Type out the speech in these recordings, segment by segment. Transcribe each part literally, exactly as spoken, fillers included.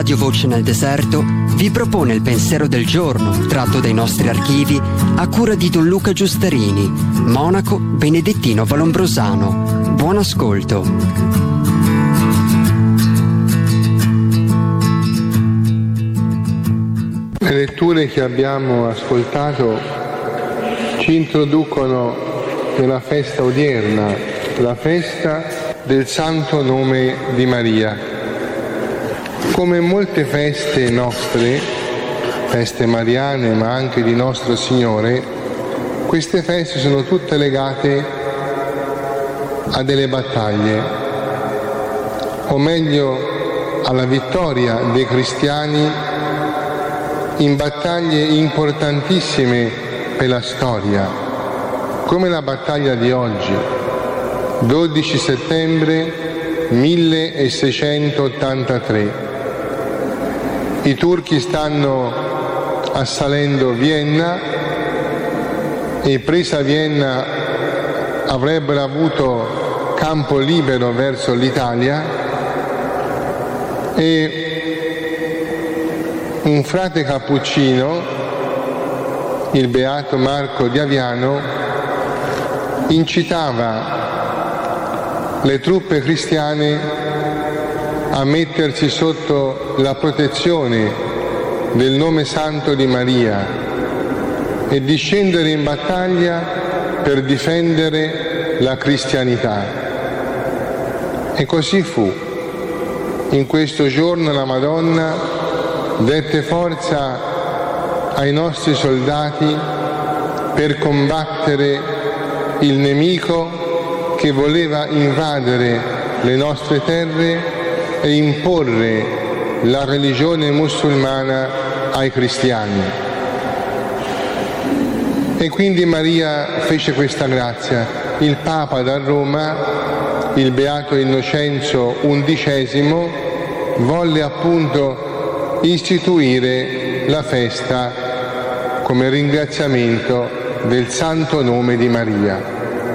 Radio Voce nel Deserto vi propone il pensiero del giorno, tratto dai nostri archivi, a cura di Don Luca Giustarini, monaco benedettino valombrosano. Buon ascolto. Le letture che abbiamo ascoltato ci introducono nella festa odierna, la festa del Santo Nome di Maria. Come molte feste nostre, feste mariane ma anche di Nostro Signore, queste feste sono tutte legate a delle battaglie, o meglio alla vittoria dei cristiani in battaglie importantissime per la storia, come la battaglia di oggi, dodici settembre milleseicentottantatré. I turchi stanno assalendo Vienna e presa Vienna avrebbero avuto campo libero verso l'Italia e un frate cappuccino, il beato Marco di Aviano, incitava le truppe cristiane a mettersi sotto la protezione del nome santo di Maria e di scendere in battaglia per difendere la cristianità. E così fu. In questo giorno la Madonna dette forza ai nostri soldati per combattere il nemico che voleva invadere le nostre terre e imporre la religione musulmana ai cristiani. E quindi Maria fece questa grazia. Il Papa da Roma, il Beato Innocenzo undicesimo, volle appunto istituire la festa come ringraziamento del Santo Nome di Maria.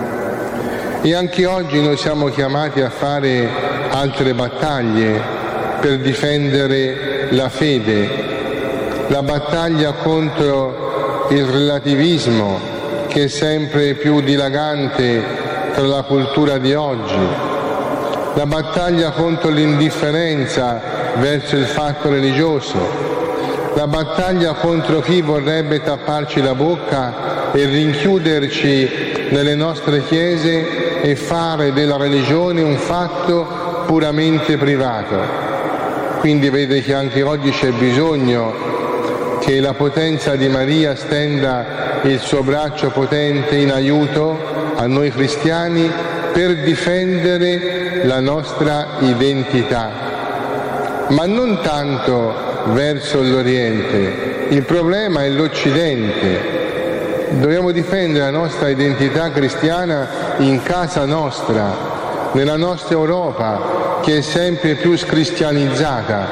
E anche oggi noi siamo chiamati a fare altre battaglie per difendere la fede, la battaglia contro il relativismo che è sempre più dilagante tra la cultura di oggi, la battaglia contro l'indifferenza verso il fatto religioso, la battaglia contro chi vorrebbe tapparci la bocca e rinchiuderci nelle nostre chiese e fare della religione un fatto puramente privato. Quindi vede che anche oggi c'è bisogno che la potenza di Maria stenda il suo braccio potente in aiuto a noi cristiani per difendere la nostra identità, ma non tanto verso l'Oriente. Il problema è l'Occidente. Dobbiamo difendere la nostra identità cristiana in casa nostra, nella nostra Europa, che è sempre più scristianizzata.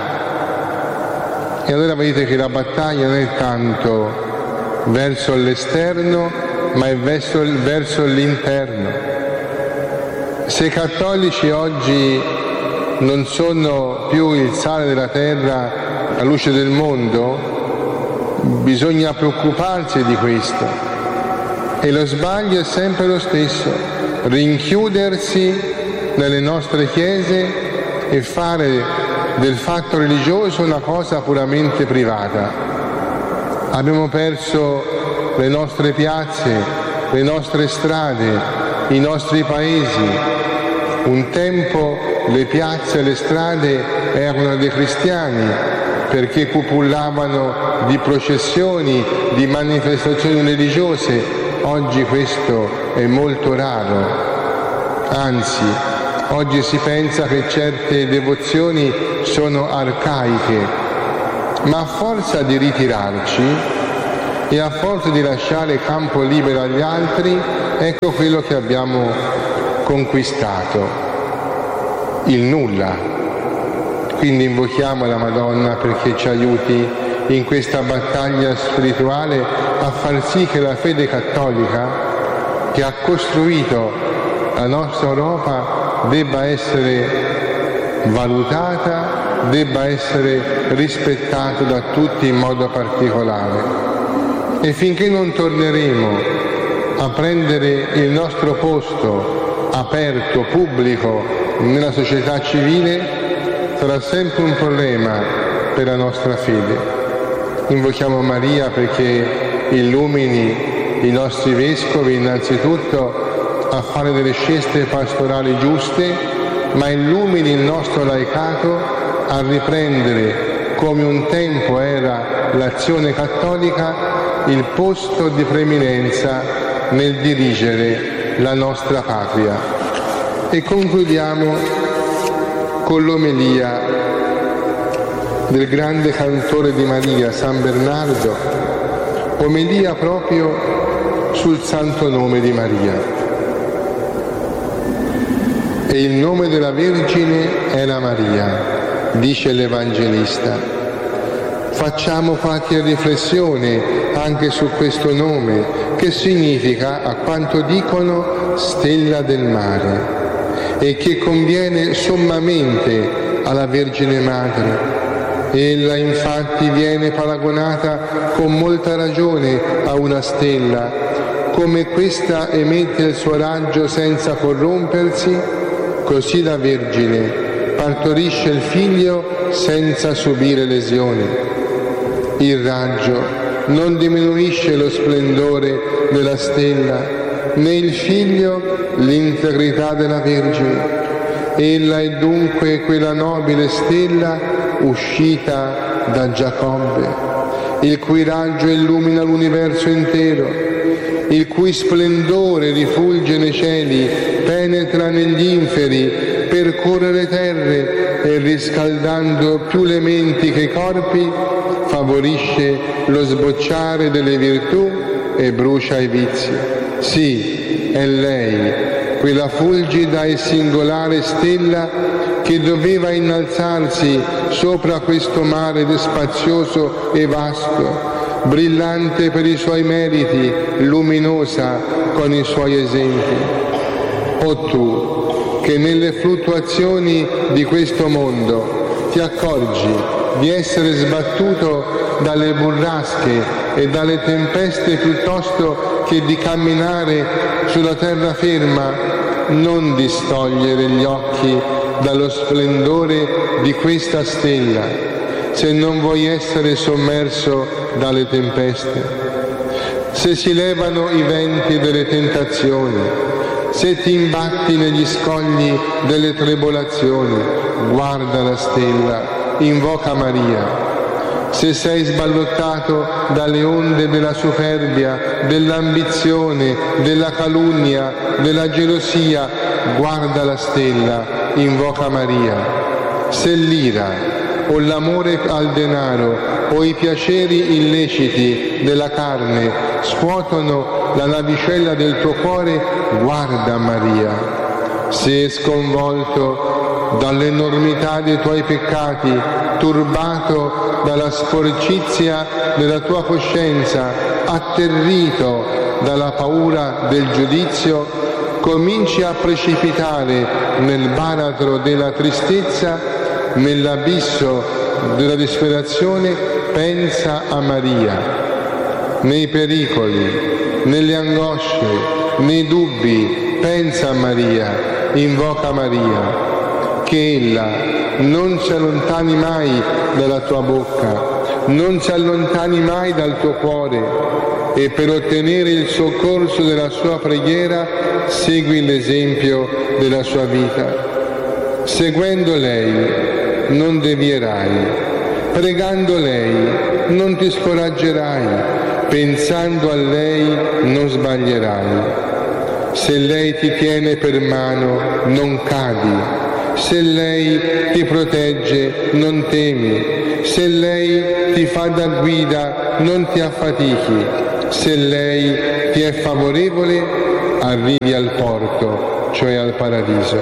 E allora vedete che la battaglia non è tanto verso l'esterno, ma è verso, verso l'interno. Se i cattolici oggi non sono più il sale della terra, la luce del mondo, bisogna preoccuparsi di questo. E lo sbaglio è sempre lo stesso: rinchiudersi nelle nostre chiese e fare del fatto religioso una cosa puramente privata. Abbiamo perso le nostre piazze, le nostre strade, i nostri paesi. Un tempo le piazze e le strade erano dei cristiani, perché cupullavano di processioni, di manifestazioni religiose. Oggi questo è molto raro, anzi, oggi si pensa che certe devozioni sono arcaiche, ma a forza di ritirarci e a forza di lasciare campo libero agli altri, ecco quello che abbiamo conquistato: il nulla. Quindi invochiamo la Madonna perché ci aiuti in questa battaglia spirituale a far sì che la fede cattolica, che ha costruito la nostra Europa, debba essere valutata debba essere rispettato da tutti in modo particolare. E finché non torneremo a prendere il nostro posto aperto, pubblico, nella società civile, sarà sempre un problema per la nostra fede. Invochiamo Maria perché illumini i nostri vescovi innanzitutto a fare delle scelte pastorali giuste, ma illumini il nostro laicato a riprendere, come un tempo era l'azione cattolica, il posto di preeminenza nel dirigere la nostra patria. E concludiamo con l'omelia del grande cantore di Maria, San Bernardo, omelia proprio sul santo nome di Maria. E il nome della Vergine era Maria, dice l'Evangelista. Facciamo qualche riflessione anche su questo nome, che significa, a quanto dicono, stella del mare, e che conviene sommamente alla Vergine Madre. Ella infatti viene paragonata con molta ragione a una stella. Come questa emette il suo raggio senza corrompersi, così la Vergine partorisce il figlio senza subire lesioni. Il raggio non diminuisce lo splendore della stella, né il figlio l'integrità della Vergine. Ella è dunque quella nobile stella uscita da Giacobbe, il cui raggio illumina l'universo intero, il cui splendore rifulge nei cieli, penetra negli inferi, percorre le terre e, riscaldando più le menti che i corpi, favorisce lo sbocciare delle virtù e brucia i vizi. Sì, è lei, quella fulgida e singolare stella che doveva innalzarsi sopra questo mare spazioso e vasto, brillante per i suoi meriti, luminosa con i suoi esempi. O tu, che nelle fluttuazioni di questo mondo ti accorgi di essere sbattuto dalle burrasche e dalle tempeste piuttosto che di camminare sulla terraferma, non distogliere gli occhi dallo splendore di questa stella, se non vuoi essere sommerso dalle tempeste. Se si levano i venti delle tentazioni, se ti imbatti negli scogli delle tribolazioni, guarda la stella, invoca Maria. Se sei sballottato dalle onde della superbia, dell'ambizione, della calunnia, della gelosia, guarda la stella, invoca Maria. Se l'ira o l'amore al denaro o i piaceri illeciti della carne scuotono la navicella del tuo cuore, guarda Maria. Se sconvolto dall'enormità dei tuoi peccati, turbato dalla sporcizia della tua coscienza, atterrito dalla paura del giudizio, cominci a precipitare nel baratro della tristezza, nell'abisso della disperazione, pensa a Maria. Nei pericoli, nelle angosce, nei dubbi, pensa a Maria, invoca Maria. Che ella non si allontani mai dalla tua bocca, non si allontani mai dal tuo cuore, e per ottenere il soccorso della sua preghiera segui l'esempio della sua vita. Seguendo lei non devierai, pregando lei non ti scoraggerai, pensando a lei non sbaglierai. Se lei ti tiene per mano non cadi, se lei ti protegge non temi, se lei ti fa da guida non ti affatichi, se lei ti è favorevole arrivi al porto, cioè al paradiso.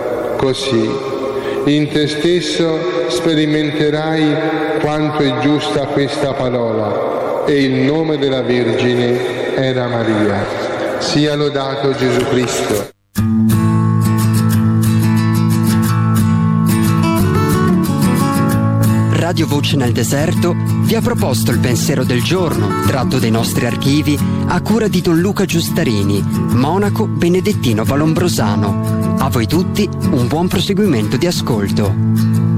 Così in te stesso sperimenterai quanto è giusta questa parola, e il nome della Vergine era Maria. Sia lodato Gesù Cristo. Radio Voce nel Deserto vi ha proposto il pensiero del giorno, tratto dai nostri archivi, a cura di Don Luca Giustarini, monaco benedettino valombrosano. A voi tutti un buon proseguimento di ascolto.